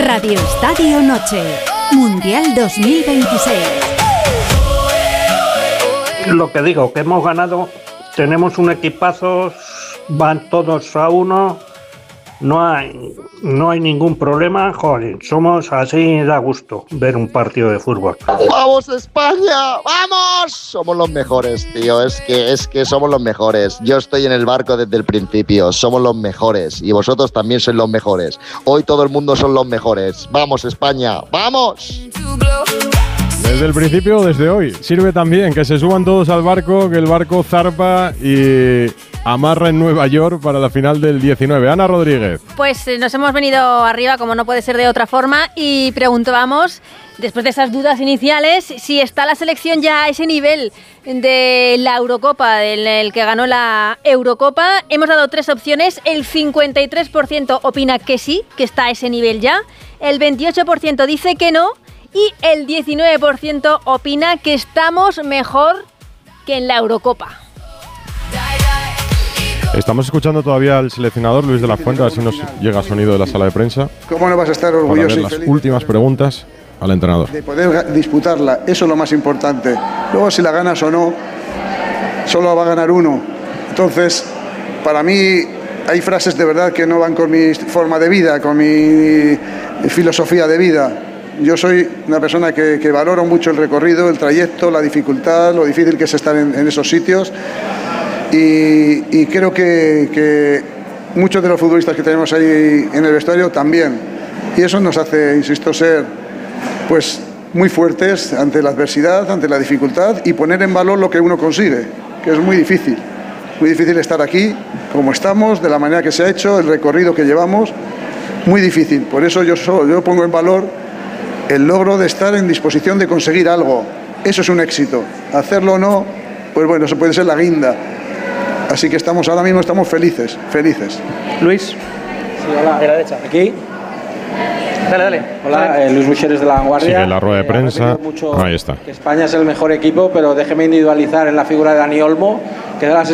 Radio Estadio Noche, Mundial 2026. Lo que digo, que hemos ganado, tenemos un equipazo, van todos a uno, no hay ningún problema, joder, somos así, da gusto ver un partido de fútbol. ¡Vamos España! ¡Vamos! Somos los mejores, tío, es que somos los mejores. Yo estoy en el barco desde el principio, somos los mejores y vosotros también sois los mejores. Hoy todo el mundo son los mejores. ¡Vamos España! ¡Vamos! Desde el principio, desde hoy. Sirve también que se suban todos al barco, que el barco zarpa y amarra en Nueva York para la final del 19. Ana Rodríguez. Pues nos hemos venido arriba, como no puede ser de otra forma, y preguntábamos, después de esas dudas iniciales, si está la selección ya a ese nivel de la Eurocopa, del que ganó la Eurocopa. Hemos dado 3 opciones. El 53% opina que sí, que está a ese nivel ya. El 28% dice que no. Y el 19% opina que estamos mejor que en la Eurocopa. Estamos escuchando todavía al seleccionador Luis de la Fuente, a ver si nos llega sonido de la sala de prensa. ¿Cómo no vas a estar orgulloso para ver las últimas preguntas al entrenador? De poder disputarla, eso es lo más importante. Luego si la ganas o no, solo va a ganar uno. Entonces, para mí hay frases de verdad que no van con mi forma de vida, con mi filosofía de vida. Yo soy una persona que valoro mucho el recorrido, el trayecto, la dificultad, lo difícil que es estar en esos sitios y creo que muchos de los futbolistas que tenemos ahí en el vestuario también. Y eso nos hace, insisto, ser pues muy fuertes ante la adversidad, ante la dificultad y poner en valor lo que uno consigue, que es muy difícil. Muy difícil estar aquí, como estamos, de la manera que se ha hecho, el recorrido que llevamos, muy difícil. Por eso yo pongo en valor el logro de estar en disposición de conseguir algo. Eso es un éxito. Hacerlo o no, pues bueno, eso puede ser la guinda. Así que ahora mismo estamos felices. Luis. Sí, hola. A la derecha. Aquí. Dale. Hola, Luis Buixeres de La Vanguardia. Sigue la rueda de prensa. Ahí está. Que España es el mejor equipo, pero déjeme individualizar en la figura de Dani Olmo, que da la